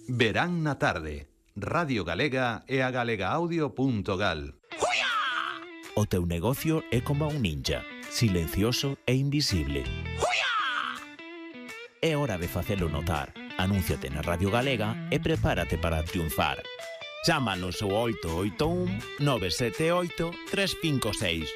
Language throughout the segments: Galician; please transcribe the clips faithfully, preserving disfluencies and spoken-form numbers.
Verán na tarde. Radio Galega e a galegaaudio.gal. O teu negocio é como un ninja, silencioso e invisible. É hora de facelo notar. Anúnciate na Radio Galega e prepárate para triunfar. Chámanos ao oito oito un nove sete oito tres cinco seis.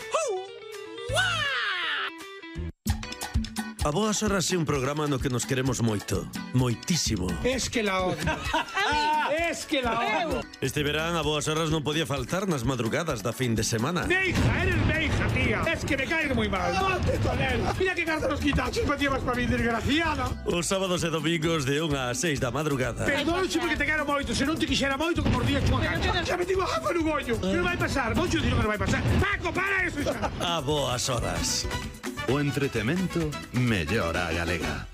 A Boas Horas é un programa no que nos queremos moito, moitísimo. Es que la odio. Es que la odio. Este verán a Boas Horas non podía faltar nas madrugadas da fin de semana. Mi hija, eres mi hija, tía. Es que me cae muy mal. ¡Monte, Tonel! Mira que carta los quitachos me llevas para mi desgraciada. Os sábados e domingos de unha a seis da madrugada. Perdónche porque te quero moito. Se non te quixera moito, como os días chunga cancha. Xa me digo a no gollo. Que non vai pasar. Moito dino que non vai pasar. Paco, para eso xa. A Boas Horas. O entretemento mellora a galega.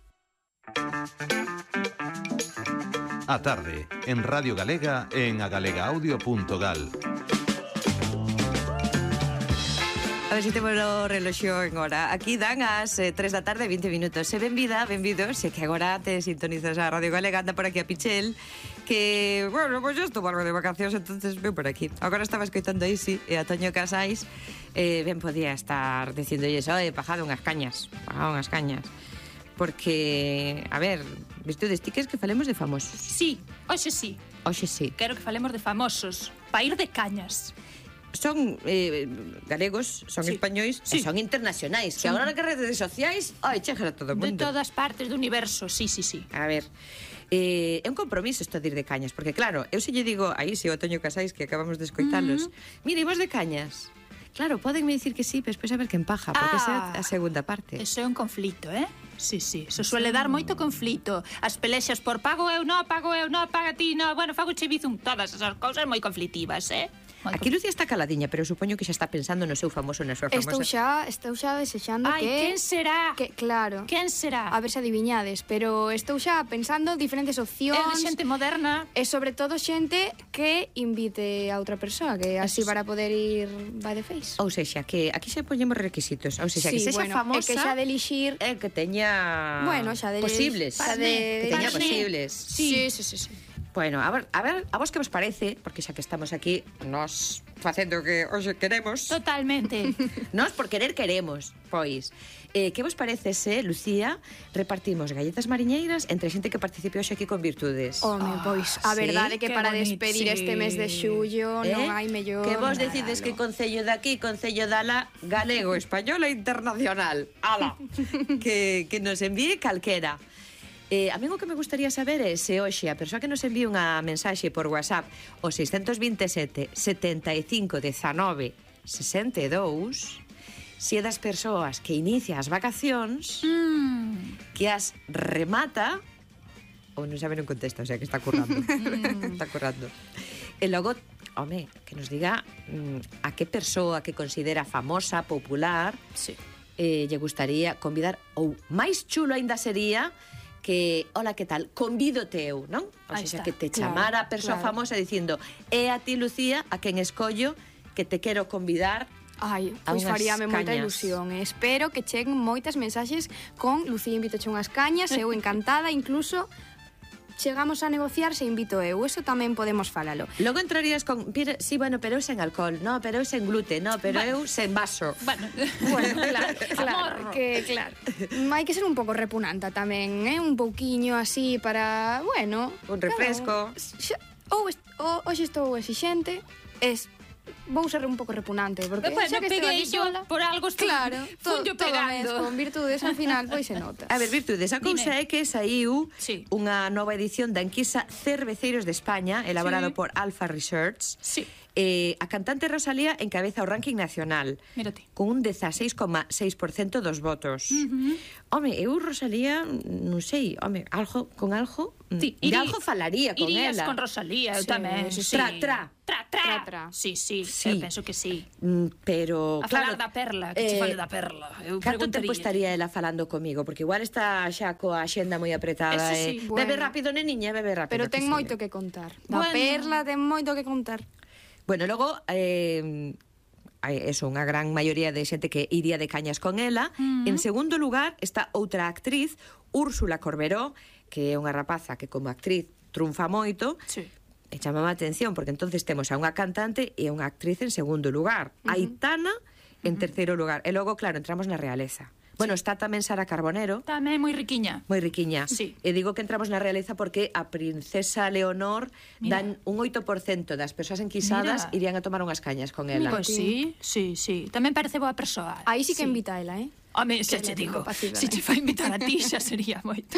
A tarde, en Radio Galega e en agalegaaudio.gal. A ver se temos o reloxo en hora. Aquí dan as eh, tres da tarde, vinte minutos. Se benvida, benvidos, e que agora te sintonizas a Radio Galega, anda por aquí a Pichel, que, bueno, pues yo estuve algo de vacacións, entonces ven por aquí. Agora estaba escoitando a Isi e a Toño Casais, eh, ben podía estar diciéndolles, oi, pajado unhas cañas, pajado unhas cañas. Porque, a ver, virtudes, ti queres que falemos de famosos? Sí, hoxe sí. Hoxe sí. Quero que falemos de famosos, pa ir de cañas. Son eh, galegos, son Sí. españois, Sí. e son internacionais. Que Son- agora nas redes sociais, ai, chegan a todo o De mundo. todas partes do universo, sí, sí, sí. A ver, eh, é un compromiso isto de ir de cañas, porque claro, eu se lle digo aí se o Toño Casais, que acabamos de escoitalos, uh-huh. mire, vos de cañas. Claro, podenme dicir que sí, pero despois a ver quen paja, porque esa é Ah. a segunda parte. Eso é un conflito, eh? Sí, sí, eso suele dar moito conflito. As pelexas por pago eu, no, pago eu, no, paga ti, no. Bueno, fago che bizum, todas esas cousas moi conflitivas, eh? Moi Aquí Lucía está caladiña, pero supoño que xa está pensando no seu famoso, na súa famosa. Estou xa, estou xa desexando Ai, que... quen será? Que, claro. Quen será? A ver se adiviñades, pero estou xa pensando diferentes É opcións. de xente moderna. E sobre todo xente que invite a outra persoa, que así Eso sí. para poder ir by the face. Ou sexa, que aquí xa poñemos requisitos. Ou sexa, que Sí, sexa bueno, famosa. e que xa de elixir... E que teña Bueno, xa de... posibles. xa de... Que teña Parne. posibles. Sí, sí, sí, sí. Bueno, a ver, a ver, a vos que vos parece, porque xa que estamos aquí, nós facendo o que hoxe queremos, Totalmente. nós por querer queremos, pois. Eh, que vos parece se, Lucía, repartimos galletas mariñeiras entre xente que participe hoxe aquí con virtudes? Home, pois, a sí? verdade que Que para bonito, despedir sí. este mes de xullo non hai mellor... Que vos nada, decides que no. concello de aquí, concello de alá, galego, español e internacional. Ala, que, que nos envíe calquera. Eh, a mí o que me gustaría saber é se hoxe a persoa que nos envíe unha mensaxe por WhatsApp o seis dos sete, setenta e cinco, dezanove, sesenta e dous, se é das persoas que inicia as vacacións, mm. que as remata ou non sabe, non contesta, o sea que está currando. Está currando. E logo, home, que nos diga mm, a que persoa que considera famosa, popular, Sí. eh, lle gustaría convidar, ou máis chulo aínda sería que, hola, que tal, convido teu, non? O Aí sea, está. que te Claro, chamara a persoa claro. famosa dicindo, é a ti, Lucía, a quen escollo que te quero convidar. Ai, a pois unhas faríame moita cañas. ilusión. E espero que cheguen moitas mensaxes con Lucía invitoche unhas cañas, eu encantada, incluso chegamos a negociar se invito eu. Eso tamén podemos falalo. Logo entrarías con, pira, sí, bueno, pero eu sen alcohol, no, pero eu sen gluten, no, pero eu sen vaso. Bueno, Bueno, claro, claro, Amor. que claro. Hai que ser un pouco repunanta tamén, eh? Un pouquiño así para, bueno, Un refresco. Claro, xa, ou, est, ou hoxe estou exixente, es vou ser un pouco repunante, porque bueno, xa que estou peguei aquí yo, sola, por algo estou claro, todo, fundio todo pegando. mes con virtudes, al final, pois se nota. A ver, virtudes, a cousa é Dime. que saiu Sí. unha nova edición da enquisa Cerveceiros de España, elaborado Sí. por Alfa Research. Sí. Eh, a cantante Rosalía encabeza o ranking nacional Mírate. con un dezaseis coma seis por cento dos votos. Uh -huh. Home, eu Rosalía, non sei, home, algo con algo, Ti, de iri- algo falaría con Irías ela. con Rosalía, eu Sí, tamén. sí, Sí. Tra, tra. Tra, tra. Tra, tra. Sí, sí, Sí. eu penso que sí. Mm, pero A claro, falar da perla, que che fale da perla. Eu Canto tempo preguntaría. estaría ela falando comigo? Porque igual está xa coa axenda moi apretada. Eso sí. eh. Bueno. Bebe rápido, neniña, bebe rápido. Pero ten que moito sigue. que contar. Da Bueno. perla ten moito que contar. Bueno, logo eh, hai eso, unha gran maioría de xente que iría de cañas con ela. Uh -huh. En segundo lugar está outra actriz, Úrsula Corberó, que é unha rapaza que como actriz trunfa moito, Sí. e chamame a atención, porque entonces temos a unha cantante e a unha actriz en segundo lugar. Uh -huh. Aitana en terceiro lugar. E logo, claro, entramos na realeza. Bueno, sí. Está tamén Sara Carbonero. Tamén moi riquiña. Moi riquiña. Sí. E digo que entramos na realeza porque a princesa Leonor Mira. dan un oito por cento das persoas enquisadas Mira. irían a tomar unhas cañas con ela. Pois sí, sí, sí. Tamén parece boa persoa. Aí sí que invita a ela, eh? Home, se Que che le digo, capacidade. se che vai invitar a ti xa sería moito.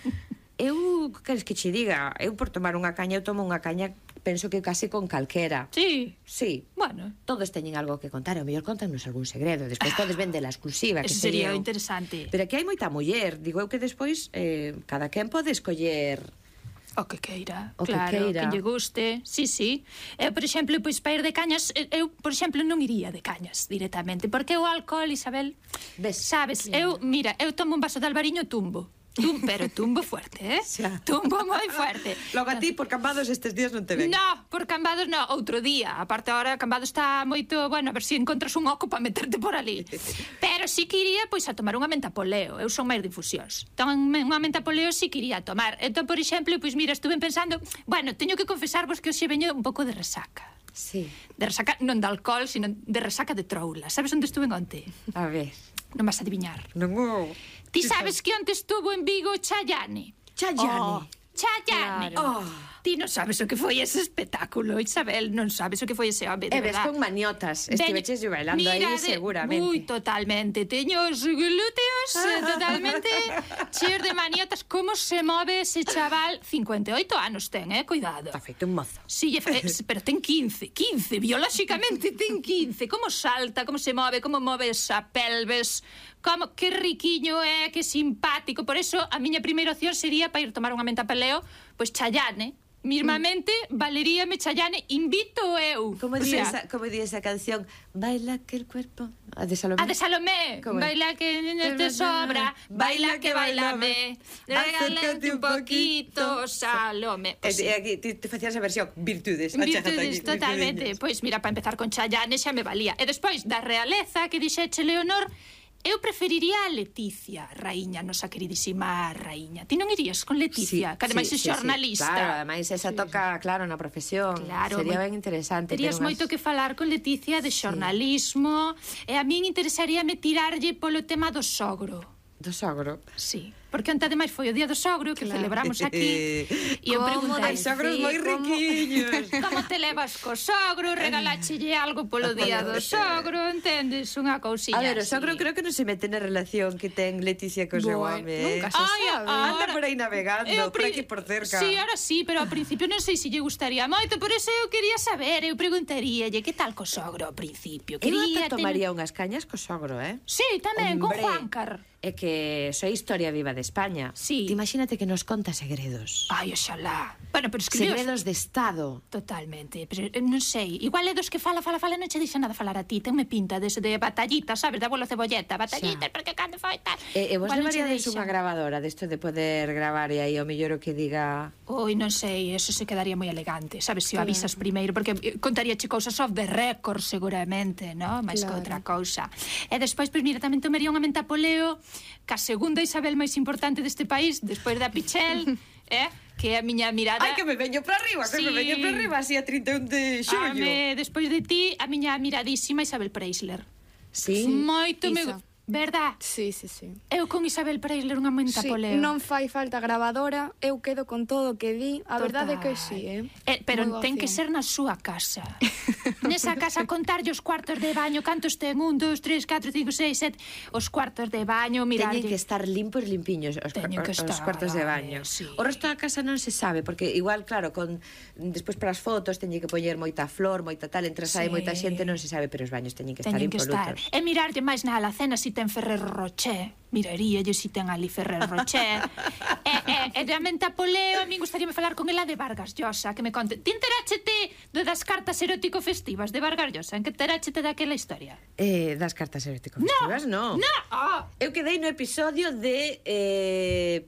Eu, queres que che diga? Eu por tomar unha caña, eu tomo unha caña, penso que case con calquera. Sí. Sí. Bueno, Todos teñen algo que contar, o mellor contanos algún segredo, despois podes vender a exclusiva, que eso sería sería o interesante. Pero aquí hai moita muller, digo eu que despois eh, cada quen pode escoller. O que queira, O que claro, queira. que lle guste. Sí, sí. Eu, por exemplo, pois para ir de cañas, eu, por exemplo, non iría de cañas directamente, porque o alcohol, Isabel, Ves? sabes, eu, mira, eu tomo un vaso de albariño tumbo. Tum, pero tumbo fuerte, eh? Xa. Tumbo moi fuerte. Logo a ti por Cambados estes días non te ven. No, por Cambados no, outro día. Aparte agora Cambados está moito, bueno, a ver se si encontras un oco para meterte por ali. Pero si que iría pois a tomar unha mentapoleo. Eu son máis de infusións. Entón unha mentapoleo si que iría a tomar. Entón, por exemplo, pois mira, estuve pensando, bueno, teño que confesarvos que hoxe veño un pouco de resaca. Sí. De resaca non de alcohol, sino de resaca de troula. Sabes onde estuve onte? A ver. Non vas a adivinar. Non o... Ti sabes que onte estuvo en Vigo Chayane? Chayane. Oh, Chayane. Claro. Oh. Ti non sabes o que foi ese espectáculo, Isabel, non sabes o que foi ese home, de E ves verdad. con maniotas, estiveches yo bailando Mira, aí de- seguramente. Ui, totalmente. Teño os glúteos eh, totalmente cheos de maniotas. Como se move ese chaval? cincuenta e oito anos ten, eh? Cuidado. Está feito un mozo. Sí, e fe- pero ten quince, quince, biolóxicamente ten quince. Como salta, como se move, como move esa pelves, como que riquiño é, que simpático. Por eso a miña primeira opción sería para ir tomar unha mentapeleo, pois Chayane. Mismamente, valeríame Chayane, invito eu. Como O di sea, esa, como di esa canción, baila que el cuerpo... A de Salomé. A de Salomé, ¿Cómo es? baila que no te sobra, baila que bailame, regálate un poquito, Salomé. E, Pues e aquí te, te facías a versión Virtudes. Achégate Virtudes, aquí, totalmente. virtudeñas. Pois mira, para empezar con Chayane xa me valía. E despois da realeza que dixeche Leonor, eu preferiría a Leticia, raíña, nosa queridísima raíña. Ti non irías con Leticia, que ademais é xornalista. Claro, ademais esa toca, claro, na profesión. Claro, Sería moi- ben interesante. Terías ter unhas- moito que falar con Leticia de xornalismo, e a min interesaríame tirarlle polo tema do sogro. Do sogro. Sí, porque onte ademais foi o día do sogro que Claro. celebramos aquí. E eu Como preguntei, Hai sogros Sí, moi como- riquiños. como te levas co sogro, regaláchelle algo polo día do sogro, entendes? Unha cousiña A ver, o así. sogro creo que non se mete na relación que ten Leticia co seu Boa, home. eh. nunca se Ai, sabe. ahora- Anda por aí navegando, Eu por pri- aquí por cerca. Sí, ahora sí, pero ao principio non sei se lle gustaría moito, por eso eu quería saber, eu preguntaríalle que tal co sogro ao principio. Eu Quería ata tomaría unhas cañas co sogro, eh? Sí, tamén, con Hombre. Juancar. É que soy historia viva de España. Sí. Te imagínate que nos conta segredos. Ai, oxalá. Bueno, pero escribiu... Segredos de Estado. Totalmente, pero eh, non sei. Igual é dos que fala, fala, fala, non che deixa nada falar a ti. Tenme pinta dese de batallita, sabes, de abuelo cebolleta. Batallita, Xa. porque cando foi tal. E, e vos Igual non che levaríades deixa. unha grabadora desto de poder gravar e aí o mellor o que diga... Oi, non sei, eso se quedaría moi elegante, sabes, se o avisas primeiro, porque eh, contaríache cousas off the record seguramente, no? Mais que Claro. outra cousa. E despois, pois mira, tamén tomaría unha mentapoleo ca segunda Isabel máis importante deste país, despois da Pichel, eh? Que é a miña mirada... Ai, que me veño para arriba, que Sí. me veño para arriba, así a trinta e un de xullo. Ame, despois de ti, a miña miradísima Isabel Preisler. Sí. Moito me... Isa. Verdad? Sí, sí, sí. Eu con Isabel Preisler unha Sí, mentapoleo. non fai falta gravadora, eu quedo con todo o que di. A Total. verdade é que sí, eh? Eh, pero Moi boa ten que ser opción. na súa casa. Nesa casa contarlle os cuartos de baño, cantos ten, un, dos, tres, catro, cinco, seis, sete, os cuartos de baño, mirarlle... Teñen que estar limpos e limpiños os, Teñen que os estar, cuartos de vale, baño. sí. O resto da casa non se sabe, porque igual, claro, con despois para as fotos teñen que poñer moita flor, moita tal, entre Sí. sai moita xente, non se sabe, pero os baños teñen que estar Teñen que estar. impolutos. E mirarlle máis na alacena si ten Ferrero Rocher. Miraríalle si ten ali Ferrero Rocher. e, e, e de mentapoleo, a min gustaríame falar con ela de Vargas Llosa, que me conte. Ti enteráchete do das cartas erótico-festivas de Vargas Llosa? En que enteráchete daquela historia? Eh, das cartas erótico-festivas, no. No! Oh. Eu quedei no episodio de... Eh,